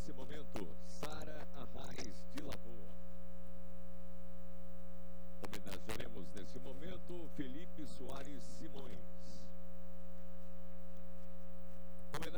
nesse momento, Sara Arraes de Lagoa. Homenagearemos nesse momento Felipe Soares